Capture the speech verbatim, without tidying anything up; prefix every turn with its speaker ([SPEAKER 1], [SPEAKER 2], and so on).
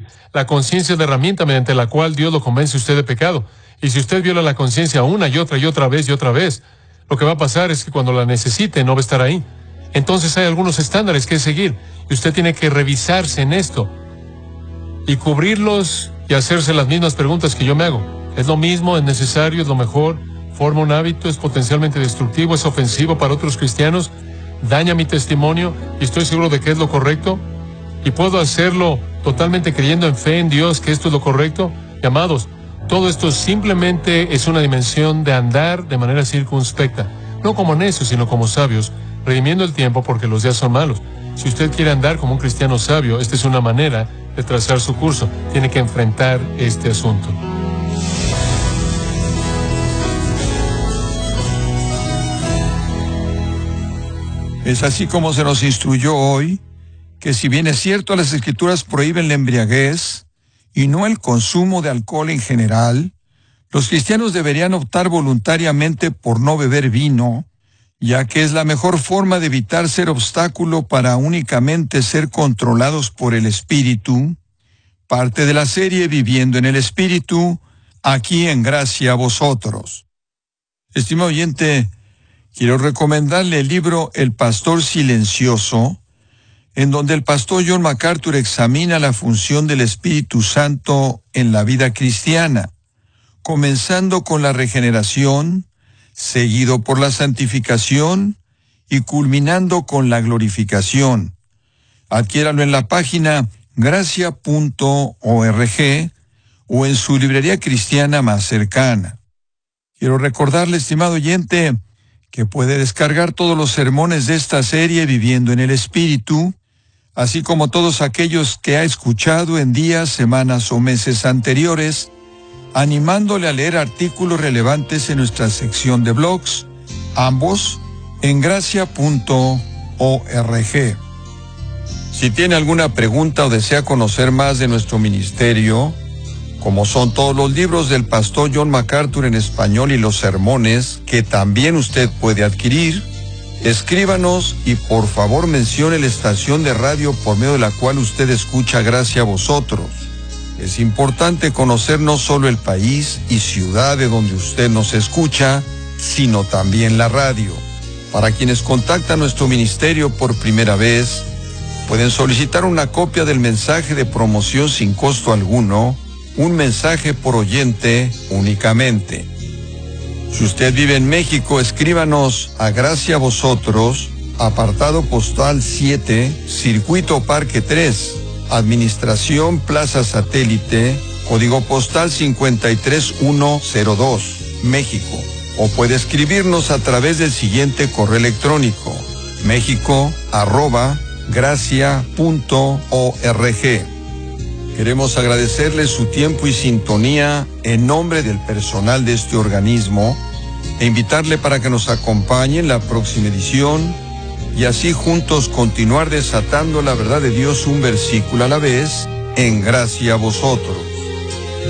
[SPEAKER 1] La conciencia es la herramienta mediante la cual Dios lo convence a usted de pecado. Y si usted viola la conciencia una y otra y otra vez y otra vez, lo que va a pasar es que cuando la necesite no va a estar ahí. Entonces hay algunos estándares que seguir y usted tiene que revisarse en esto y cubrirlos y hacerse las mismas preguntas que yo me hago. ¿Es lo mismo? ¿Es necesario? ¿Es lo mejor? ¿Forma un hábito? ¿Es potencialmente destructivo? ¿Es ofensivo para otros cristianos? ¿Daña mi testimonio? ¿Y estoy seguro de que es lo correcto? ¿Y puedo hacerlo totalmente creyendo en fe en Dios que esto es lo correcto? Y amados, todo esto simplemente es una dimensión de andar de manera circunspecta, no como necios, sino como sabios, redimiendo el tiempo porque los días son malos. Si usted quiere andar como un cristiano sabio, esta es una manera de trazar su curso. Tiene que enfrentar este asunto.
[SPEAKER 2] Es así como se nos instruyó hoy, que si bien es cierto las Escrituras prohíben la embriaguez y no el consumo de alcohol en general, los cristianos deberían optar voluntariamente por no beber vino, ya que es la mejor forma de evitar ser obstáculo para únicamente ser controlados por el Espíritu, parte de la serie Viviendo en el Espíritu, aquí en Gracia a Vosotros. Estimado oyente, quiero recomendarle el libro El Pastor Silencioso, en donde el pastor John MacArthur examina la función del Espíritu Santo en la vida cristiana, comenzando con la regeneración, seguido por la santificación y culminando con la glorificación. Adquiéralo en la página gracia punto org o en su librería cristiana más cercana. Quiero recordarle, estimado oyente, que puede descargar todos los sermones de esta serie Viviendo en el Espíritu, así como todos aquellos que ha escuchado en días, semanas o meses anteriores, animándole a leer artículos relevantes en nuestra sección de blogs, ambos en gracia punto org. Si tiene alguna pregunta o desea conocer más de nuestro ministerio, como son todos los libros del pastor John MacArthur en español y los sermones que también usted puede adquirir, escríbanos y por favor mencione la estación de radio por medio de la cual usted escucha Gracia a Vosotros. Es importante conocer no solo el país y ciudad de donde usted nos escucha, sino también la radio. Para quienes contactan nuestro ministerio por primera vez, pueden solicitar una copia del mensaje de promoción sin costo alguno, un mensaje por oyente únicamente. Si usted vive en México, escríbanos a Gracia a Vosotros, apartado postal siete, Circuito Parque tres, Administración Plaza Satélite, código postal cincuenta y tres mil ciento dos, México. O puede escribirnos a través del siguiente correo electrónico, mexico arroba gracia punto org. Queremos agradecerle su tiempo y sintonía en nombre del personal de este organismo e invitarle para que nos acompañe en la próxima edición y así juntos continuar desatando la verdad de Dios un versículo a la vez en Gracia a Vosotros.